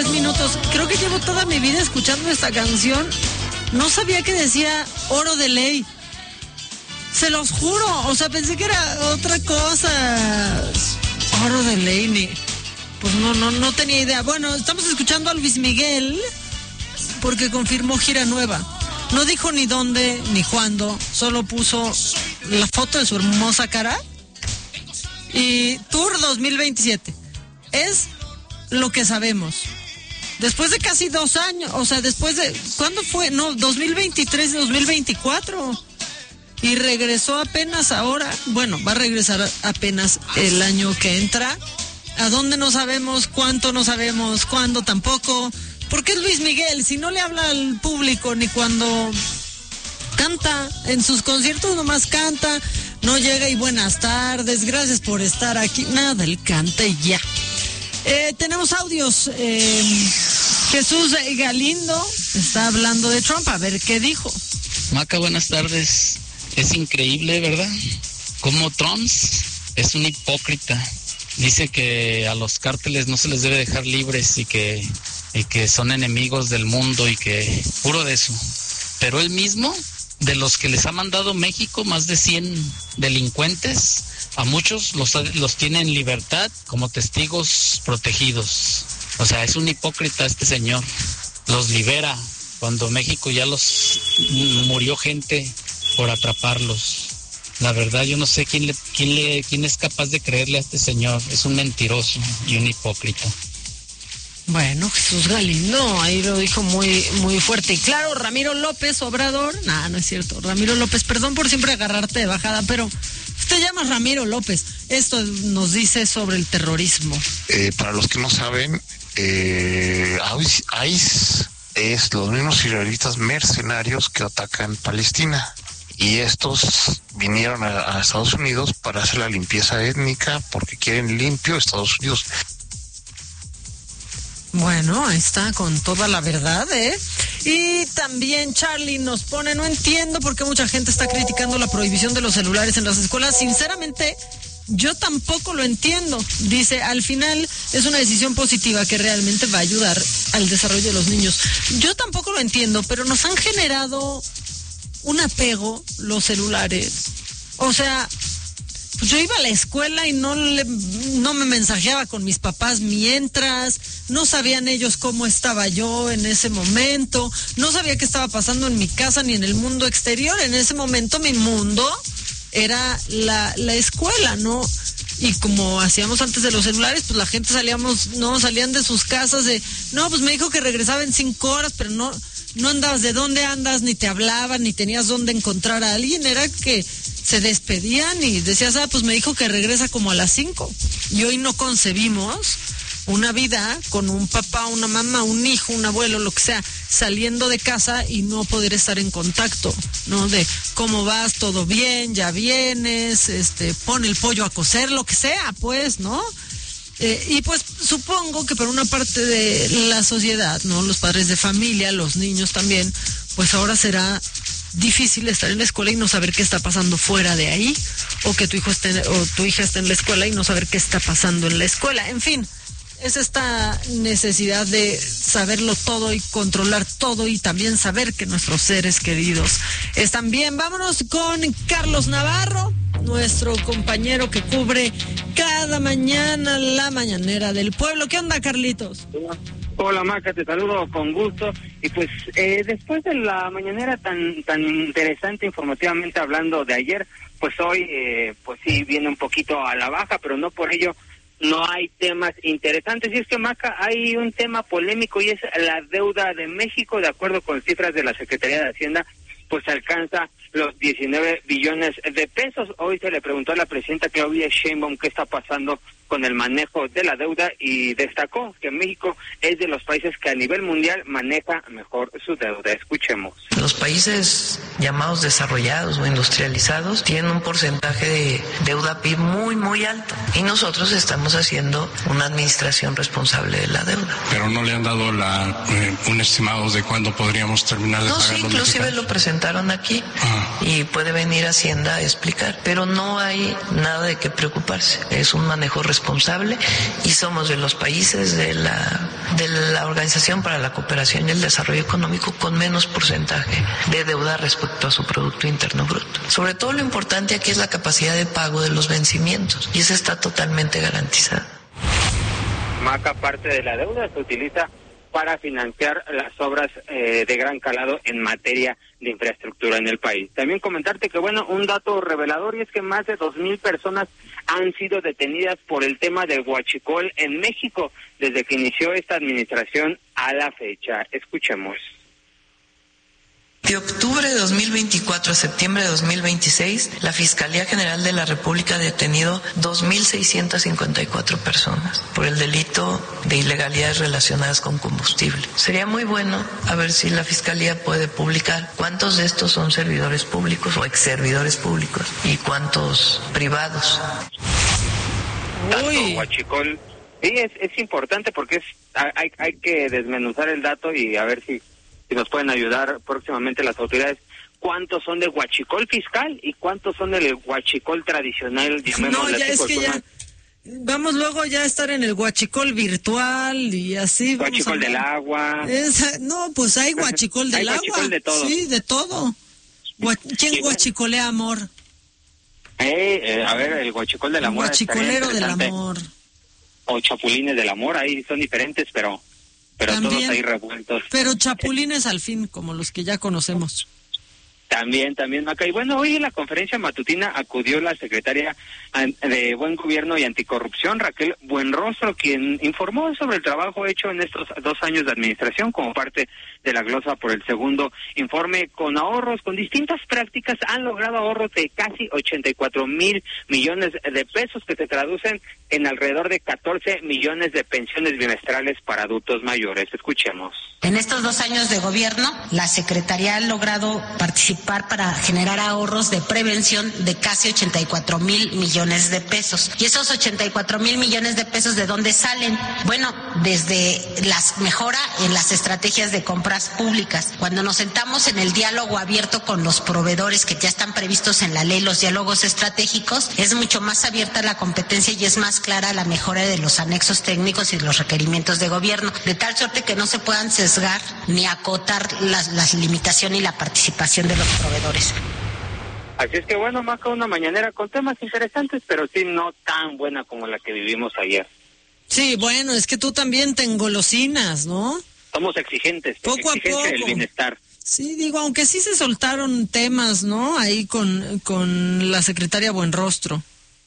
3 minutos. Creo que llevo toda mi vida escuchando esta canción. No sabía que decía oro de ley. Se los juro. O sea, pensé que era otra cosa. Oro de ley, pues no tenía idea. Bueno, estamos escuchando a Luis Miguel porque confirmó gira nueva. No dijo ni dónde ni cuándo. Solo puso la foto de su hermosa cara. Y Tour 2027. Es lo que sabemos. Después de casi 2 años, o sea, después de... ¿Cuándo fue? No, 2023 y 2024. Y regresó apenas ahora. Bueno, va a regresar apenas el año que entra. ¿A dónde no sabemos? ¿Cuánto no sabemos? ¿Cuándo tampoco? Porque es Luis Miguel. Si no le habla al público ni cuando canta, en sus conciertos nomás canta, no llega y buenas tardes, gracias por estar aquí. Nada, él canta y ya. Tenemos audios. Jesús Galindo está hablando de Trump. A ver qué dijo. Maca, buenas tardes. Es increíble, ¿verdad? Como Trump es un hipócrita. Dice que a los cárteles no se les debe dejar libres y que son enemigos del mundo y que puro de eso. Pero él mismo, de los que les ha mandado México, más de 100 delincuentes, a muchos los tiene en libertad como testigos protegidos. O sea, es un hipócrita este señor. Los libera cuando México ya murió gente por atraparlos. La verdad, yo no sé quién es capaz de creerle a este señor. Es un mentiroso y un hipócrita. Bueno, Jesús Galindo, ahí lo dijo muy, muy fuerte y claro. Ramiro López Obrador, no es cierto. Ramiro López, perdón por siempre agarrarte de bajada, pero usted llama Ramiro López. Esto nos dice sobre el terrorismo. Para los que no saben, ICE es los mismos israelitas mercenarios que atacan Palestina. Y estos vinieron a Estados Unidos para hacer la limpieza étnica porque quieren limpio Estados Unidos. Bueno, ahí está con toda la verdad, ¿eh? Y también Charlie nos pone, no entiendo por qué mucha gente está criticando la prohibición de los celulares en las escuelas. Sinceramente, yo tampoco lo entiendo. Dice, al final es una decisión positiva que realmente va a ayudar al desarrollo de los niños. Yo tampoco lo entiendo, pero nos han generado un apego los celulares. O sea, pues yo iba a la escuela y no me mensajeaba con mis papás mientras, no sabían ellos cómo estaba yo en ese momento, no sabía qué estaba pasando en mi casa ni en el mundo exterior. En ese momento mi mundo era la escuela, ¿no? Y como hacíamos antes de los celulares, pues la gente salían de sus casas pues me dijo que regresaba en 5 horas, pero no andabas de dónde andas, ni te hablaban, ni tenías dónde encontrar a alguien. Era que se despedían y decías, pues me dijo que regresa como a las 5. Y hoy no concebimos una vida con un papá, una mamá, un hijo, un abuelo, lo que sea, saliendo de casa y no poder estar en contacto, ¿no? De cómo vas, todo bien, ya vienes, pon el pollo a cocer, lo que sea, pues, ¿no? Y pues supongo que por una parte de la sociedad, ¿no? Los padres de familia, los niños también, pues ahora será difícil estar en la escuela y no saber qué está pasando fuera de ahí, o que tu hijo o tu hija esté en la escuela y no saber qué está pasando en la escuela. En fin, es esta necesidad de saberlo todo y controlar todo y también saber que nuestros seres queridos están bien. Vámonos con Carlos Navarro, nuestro compañero que cubre cada mañana la mañanera del pueblo. ¿Qué onda, Carlitos? Hola, Maca, te saludo con gusto. Y pues después de la mañanera tan interesante informativamente hablando de ayer, pues hoy pues sí viene un poquito a la baja, pero no por ello no hay temas interesantes. Y es que, Maca, hay un tema polémico y es la deuda de México. De acuerdo con cifras de la Secretaría de Hacienda, pues alcanza los 19 billones de pesos. Hoy se le preguntó a la presidenta Claudia Sheinbaum qué está pasando con el manejo de la deuda y destacó que México es de los países que a nivel mundial maneja mejor su deuda. Escuchemos. Los países llamados desarrollados o industrializados tienen un porcentaje de deuda PIB muy, muy alto y nosotros estamos haciendo una administración responsable de la deuda. Pero no le han dado un estimado de cuándo podríamos terminar de pagar. No, sí, inclusive lo presentaron aquí y puede venir Hacienda a explicar, pero no hay nada de qué preocuparse. Es un manejo responsable responsable y somos de los países de la Organización para la Cooperación y el Desarrollo Económico con menos porcentaje de deuda respecto a su Producto Interno Bruto. Sobre todo lo importante aquí es la capacidad de pago de los vencimientos y esa está totalmente garantizada. Maca, parte de la deuda se utiliza para financiar las obras de gran calado en materia de infraestructura en el país. También comentarte que, bueno, un dato revelador y es que más de 2,000 personas han sido detenidas por el tema del huachicol en México desde que inició esta administración a la fecha. Escuchemos. De octubre de 2024 a septiembre de 2026, la Fiscalía General de la República ha detenido 2,654 personas por el delito de ilegalidades relacionadas con combustible. Sería muy bueno a ver si la Fiscalía puede publicar cuántos de estos son servidores públicos o exservidores públicos y cuántos privados. Tanto huachicol, sí, es importante porque hay que desmenuzar el dato y a ver si nos pueden ayudar próximamente las autoridades. ¿Cuántos son de huachicol fiscal y cuántos son del huachicol tradicional? No, ya es que ya vamos luego ya a estar en el huachicol virtual y así. Huachicol del agua. No, pues hay huachicol del agua. Huachicol de todo. Sí, de todo. ¿Quién huachicolea amor? A ver, el huachicol del amor. Huachicolero del amor. O chapulines del amor, ahí son diferentes, pero también, todos ahí revueltos. Pero chapulines al fin, como los que ya conocemos. También, Maca. Y bueno, hoy en la conferencia matutina acudió la secretaria de Buen Gobierno y Anticorrupción, Raquel Buenrostro, quien informó sobre el trabajo hecho en estos 2 años de administración como parte de la glosa por el segundo informe. Con ahorros, con distintas prácticas, han logrado ahorros de casi 84,000 millones de pesos, que se traducen en alrededor de 14 millones de pensiones bimestrales para adultos mayores. Escuchemos. En estos 2 años de gobierno, la Secretaría ha logrado participar para generar ahorros de prevención de casi 84,000 millones de pesos. ¿Y esos 84,000 millones de pesos de dónde salen? Bueno, desde las mejora en las estrategias de compras públicas. Cuando nos sentamos en el diálogo abierto con los proveedores que ya están previstos en la ley, los diálogos estratégicos, es mucho más abierta la competencia y es más clara la mejora de los anexos técnicos y los requerimientos de gobierno, de tal suerte que no se puedan sesgar ni acotar la limitación y la participación de los proveedores. Así es que bueno, Maca, una mañanera con temas interesantes, pero sí no tan buena como la que vivimos ayer. Sí, bueno, es que tú también te engolosinas, ¿no? Somos exigentes. Poco a poco. El bienestar. Sí, digo, aunque sí se soltaron temas, ¿no? Ahí con la secretaria Buenrostro.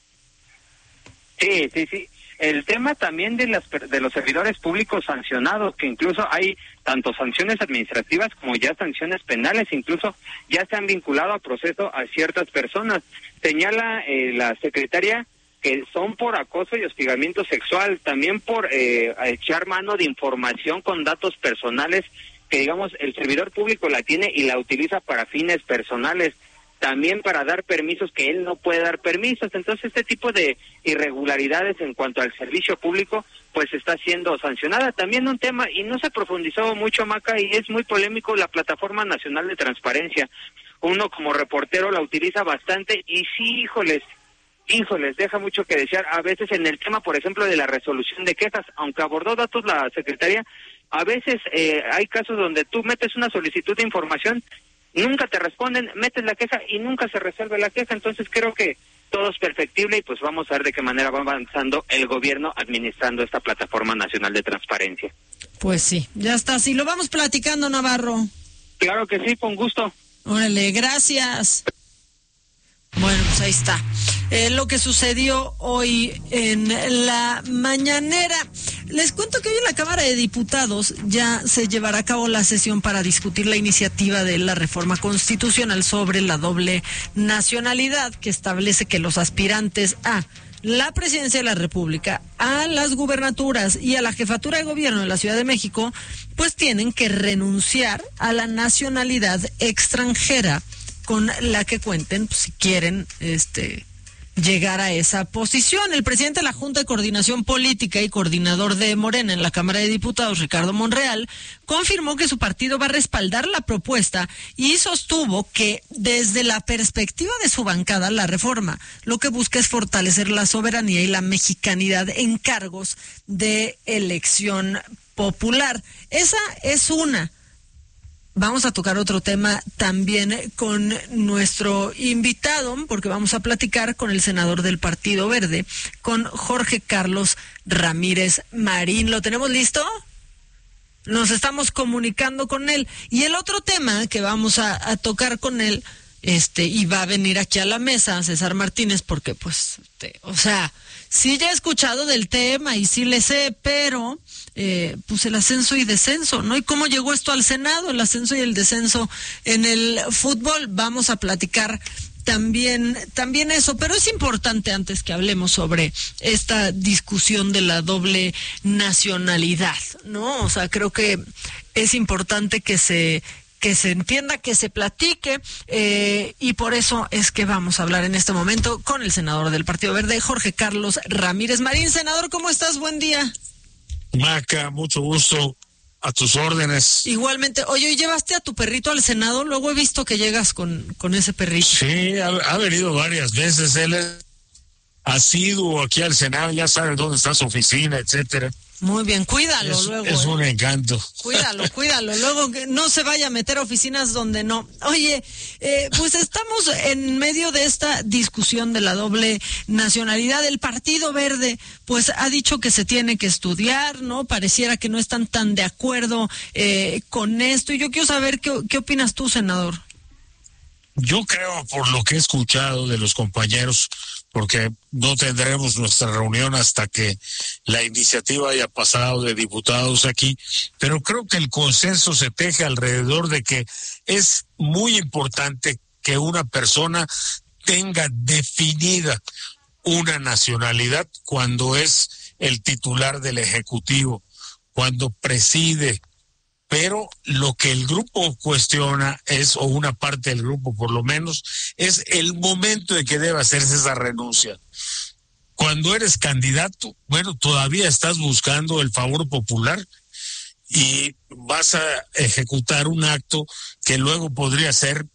Sí. El tema también de los servidores públicos sancionados, que incluso hay tanto sanciones administrativas como ya sanciones penales, incluso ya se han vinculado a proceso a ciertas personas. Señala la secretaria que son por acoso y hostigamiento sexual, también por echar mano de información con datos personales, que digamos el servidor público la tiene y la utiliza para fines personales. También para dar permisos que él no puede dar permisos. Entonces este tipo de irregularidades en cuanto al servicio público pues está siendo sancionada. También un tema, y no se profundizó mucho, Maca, y es muy polémico, la Plataforma Nacional de Transparencia. Uno como reportero la utiliza bastante y sí, híjoles, deja mucho que desear. A veces en el tema, por ejemplo, de la resolución de quejas, aunque abordó datos la secretaria, a veces hay casos donde tú metes una solicitud de información, nunca te responden, metes la queja y nunca se resuelve la queja. Entonces creo que todo es perfectible y pues vamos a ver de qué manera va avanzando el gobierno administrando esta Plataforma Nacional de Transparencia. Pues sí, ya está. Sí, lo vamos platicando, Navarro. Claro que sí, con gusto. Órale, gracias. Bueno, pues ahí está. Lo que sucedió hoy en la mañanera. Les cuento que hoy en la Cámara de Diputados ya se llevará a cabo la sesión para discutir la iniciativa de la reforma constitucional sobre la doble nacionalidad, que establece que los aspirantes a la presidencia de la República, a las gubernaturas y a la jefatura de gobierno de la Ciudad de México, pues tienen que renunciar a la nacionalidad extranjera con la que cuenten, pues, si quieren llegar a esa posición. El presidente de la Junta de Coordinación Política y coordinador de Morena en la Cámara de Diputados, Ricardo Monreal, confirmó que su partido va a respaldar la propuesta y sostuvo que desde la perspectiva de su bancada, la reforma lo que busca es fortalecer la soberanía y la mexicanidad en cargos de elección popular. Esa es una. Vamos a tocar otro tema también con nuestro invitado, porque vamos a platicar con el senador del Partido Verde, con Jorge Carlos Ramírez Marín. ¿Lo tenemos listo? Nos estamos comunicando con él. Y el otro tema que vamos a tocar con él, y va a venir aquí a la mesa César Martínez, porque pues, sí ya he escuchado del tema y sí le sé, pero pues el ascenso y descenso, ¿no? Y cómo llegó esto al Senado, el ascenso y el descenso en el fútbol. Vamos a platicar también eso, pero es importante antes que hablemos sobre esta discusión de la doble nacionalidad, ¿no? O sea, creo que es importante que se entienda, que se platique, y por eso es que vamos a hablar en este momento con el senador del Partido Verde, Jorge Carlos Ramírez Marín. Senador, ¿cómo estás? Buen día. Maca, mucho gusto, a tus órdenes. Igualmente. Oye, ¿y llevaste a tu perrito al Senado? Luego he visto que llegas con ese perrito. Sí, ha venido varias veces. Él es asiduo aquí al Senado, ya sabe dónde está su oficina, etcétera. Muy bien, cuídalo luego. Es un encanto. Cuídalo. Luego que no se vaya a meter a oficinas donde no. Oye, pues estamos en medio de esta discusión de la doble nacionalidad. El Partido Verde, pues ha dicho que se tiene que estudiar, ¿no? Pareciera que no están tan de acuerdo con esto. Y yo quiero saber qué opinas tú, senador. Yo creo, por lo que he escuchado de los compañeros, porque no tendremos nuestra reunión hasta que la iniciativa haya pasado de diputados aquí, pero creo que el consenso se teje alrededor de que es muy importante que una persona tenga definida una nacionalidad cuando es el titular del Ejecutivo, cuando preside. Pero lo que el grupo cuestiona es, o una parte del grupo por lo menos, es el momento de que debe hacerse esa renuncia. Cuando eres candidato, bueno, todavía estás buscando el favor popular y vas a ejecutar un acto que luego podría ser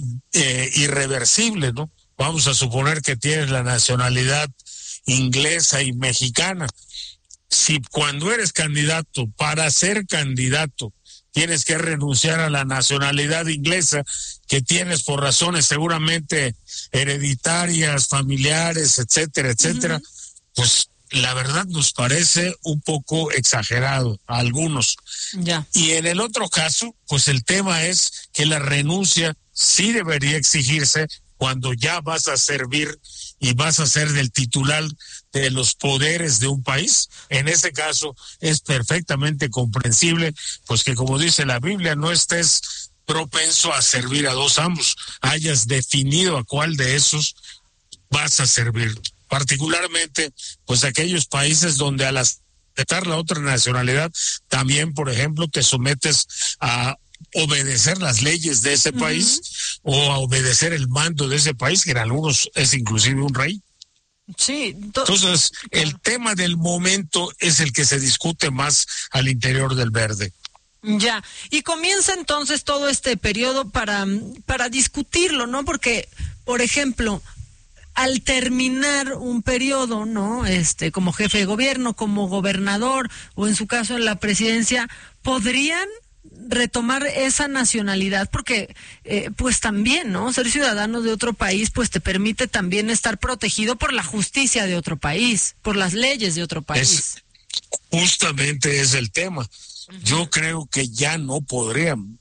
irreversible, ¿no? Vamos a suponer que tienes la nacionalidad inglesa y mexicana. Si cuando eres candidato, para ser candidato, tienes que renunciar a la nacionalidad inglesa que tienes por razones seguramente hereditarias, familiares, etcétera, etcétera, pues la verdad nos parece un poco exagerado a algunos. Ya. Y en el otro caso, pues el tema es que la renuncia sí debería exigirse cuando ya vas a servir y vas a ser del titular de los poderes de un país. En ese caso es perfectamente comprensible, pues que como dice la Biblia, no estés propenso a servir a dos amos, hayas definido a cuál de esos vas a servir. Particularmente, pues aquellos países donde al aceptar la otra nacionalidad, también, por ejemplo, te sometes a obedecer las leyes de ese país o a obedecer el mando de ese país, que en algunos es inclusive un rey. Sí. Entonces, el tema del momento es el que se discute más al interior del Verde. Ya, y comienza entonces todo este periodo para discutirlo, ¿no? Porque, por ejemplo, al terminar un periodo, ¿no? Como jefe de gobierno, como gobernador, o en su caso en la presidencia, podrían retomar esa nacionalidad, porque pues también, ¿no? Ser ciudadano de otro país pues te permite también estar protegido por la justicia de otro país, por las leyes de otro país. Justamente es el tema. Yo creo que ya no podrían,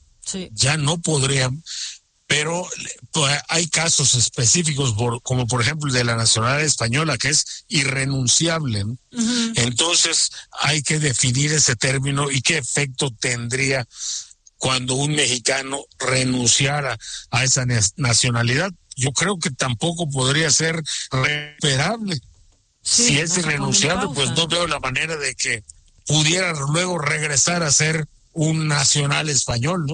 pero pues, hay casos específicos como por ejemplo el de la nacionalidad española, que es irrenunciable, ¿no? Entonces hay que definir ese término y qué efecto tendría cuando un mexicano renunciara a esa nacionalidad. Yo creo que tampoco podría ser recuperable. Si es irrenunciable, pues no veo la manera de que pudiera luego regresar a ser un nacional español, ¿no?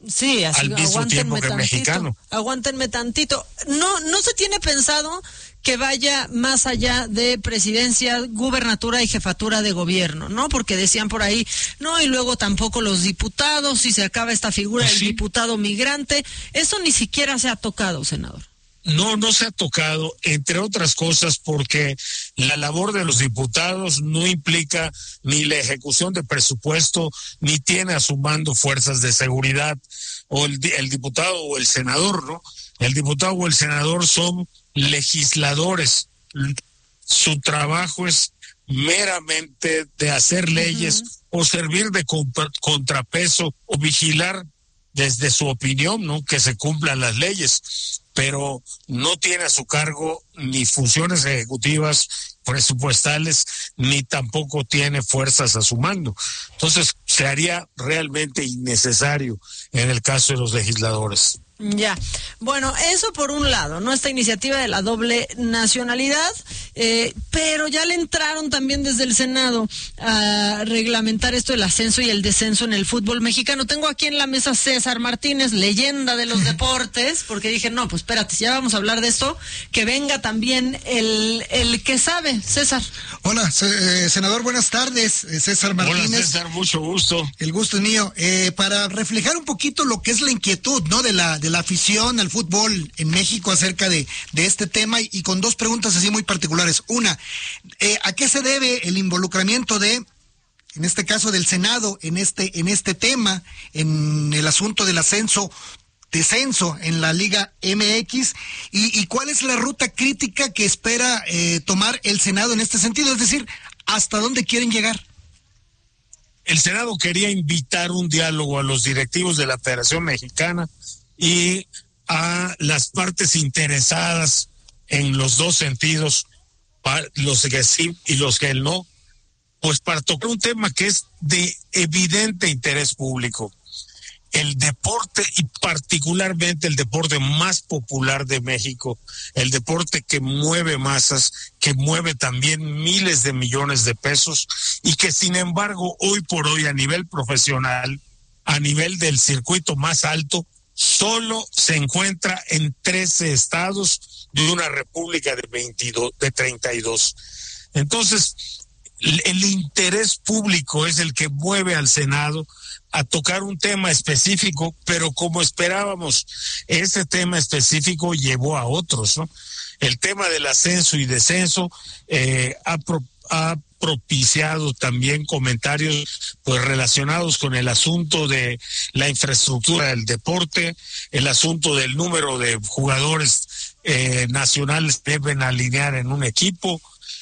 Sí, así, al mismo tiempo que mexicano. Aguántenme tantito. No se tiene pensado que vaya más allá de presidencia, gubernatura y jefatura de gobierno, ¿no? Porque decían por ahí, no, y luego tampoco los diputados, si se acaba esta figura del diputado migrante. Eso ni siquiera se ha tocado, senador. No se ha tocado, entre otras cosas, porque la labor de los diputados no implica ni la ejecución de presupuesto, ni tiene a su mando fuerzas de seguridad, o el diputado o el senador, ¿no? El diputado o el senador son legisladores. Su trabajo es meramente de hacer leyes o servir de contrapeso o vigilar desde su opinión, ¿no?, que se cumplan las leyes, pero no tiene a su cargo ni funciones ejecutivas, presupuestales, ni tampoco tiene fuerzas a su mando. Entonces, se haría realmente innecesario en el caso de los legisladores. Ya, bueno, eso por un lado, ¿no? Esta iniciativa de la doble nacionalidad, pero ya le entraron también desde el Senado a reglamentar esto del ascenso y el descenso en el fútbol mexicano. Tengo aquí en la mesa César Martínez, leyenda de los deportes, porque dije, no, pues espérate, si ya vamos a hablar de esto, que venga también el que sabe. César. Hola, senador, buenas tardes, César Martínez. Hola, César, mucho gusto. El gusto es mío. Para reflejar un poquito lo que es la inquietud, ¿no?, de la afición al fútbol en México acerca de este tema, y con dos preguntas así muy particulares. Una, ¿a qué se debe el involucramiento en este caso del Senado, en este tema, en el asunto del descenso en la Liga MX, y cuál es la ruta crítica que espera tomar el Senado en este sentido? Es decir, ¿hasta dónde quieren llegar? El Senado quería invitar un diálogo a los directivos de la Federación Mexicana y a las partes interesadas en los dos sentidos, los que sí y los que no, pues para tocar un tema que es de evidente interés público. El deporte, y particularmente el deporte más popular de México, el deporte que mueve masas, que mueve también miles de millones de pesos, y que sin embargo hoy por hoy a nivel profesional, a nivel del circuito más alto, solo se encuentra en 13 estados de una república de 32. Entonces, el interés público es el que mueve al Senado a tocar un tema específico, pero como esperábamos, ese tema específico llevó a otros, ¿no? El tema del ascenso y descenso ha propiciado también comentarios pues relacionados con el asunto de la infraestructura del deporte, el asunto del número de jugadores nacionales que deben alinear en un equipo,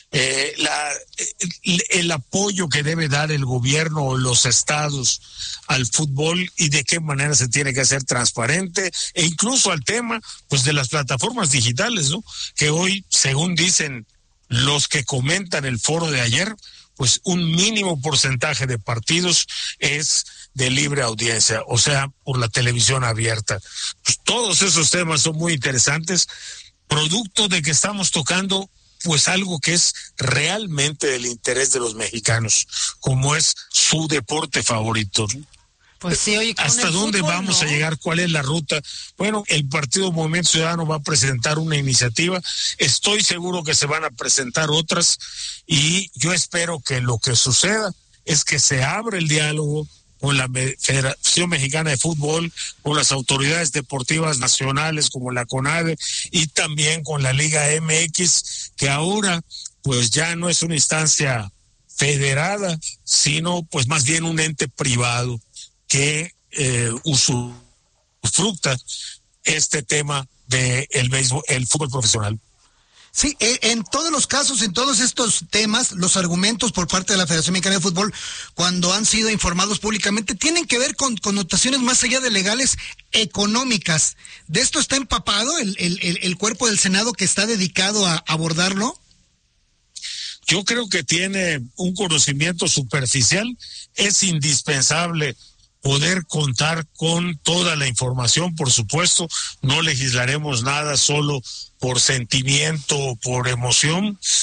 el apoyo que debe dar el gobierno o los estados al fútbol y de qué manera se tiene que hacer transparente, e incluso al tema pues de las plataformas digitales, ¿no?, que hoy, según dicen los que comentan el foro de ayer, pues un mínimo porcentaje de partidos es de libre audiencia, o sea, por la televisión abierta. Pues todos esos temas son muy interesantes, producto de que estamos tocando pues algo que es realmente del interés de los mexicanos, como es su deporte favorito, ¿no? Pues sí, oye, ¿hasta dónde fútbol, vamos a llegar? ¿Cuál es la ruta? Bueno, el Partido Movimiento Ciudadano va a presentar una iniciativa. Estoy seguro que se van a presentar otras, y yo espero que lo que suceda es que se abra el diálogo con la Federación Mexicana de Fútbol, con las autoridades deportivas nacionales como la CONADE y también con la Liga MX, que ahora pues ya no es una instancia federada, sino pues más bien un ente privado que usufructa este tema de el fútbol profesional. Sí, en todos los casos, en todos estos temas, los argumentos por parte de la Federación Mexicana de Fútbol, cuando han sido informados públicamente, tienen que ver con connotaciones más allá de legales, económicas. ¿De esto está empapado el cuerpo del Senado que está dedicado a abordarlo? Yo creo que tiene un conocimiento superficial. Es indispensable poder contar con toda la información, por supuesto. No legislaremos nada solo por sentimiento o por emoción.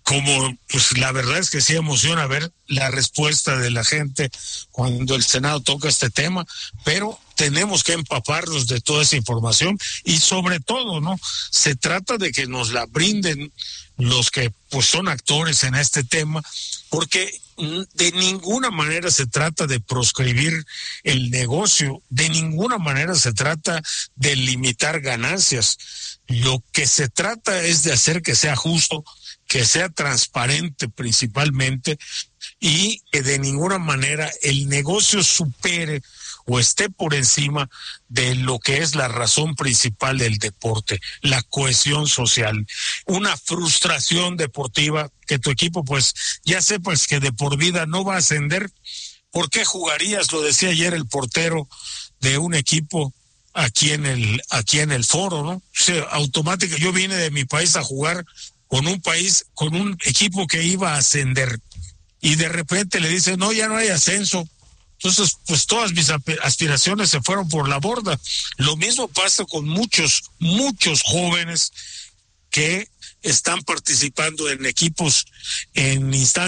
como pues la verdad es que sí emociona ver la respuesta de la gente cuando el Senado toca este tema, pero tenemos que empaparnos de toda esa información y sobre todo, ¿no? Se trata de que nos la brinden los que pues son actores en este tema, porque de ninguna manera se trata de proscribir el negocio, de ninguna manera se trata de limitar ganancias. Lo que se trata es de hacer que sea justo, que sea transparente principalmente, y que de ninguna manera el negocio supere o esté por encima de lo que es la razón principal del deporte, la cohesión social. Una frustración deportiva que tu equipo pues ya sepas que de por vida no va a ascender. ¿Por qué jugarías? Lo decía ayer el portero de un equipo aquí en el foro, ¿no? O sea, automático, yo vine de mi país a jugar con un equipo que iba a ascender y de repente le dicen, no, ya no hay ascenso. Entonces, pues todas mis aspiraciones se fueron por la borda. Lo mismo pasa con muchos jóvenes que están participando en equipos en instancias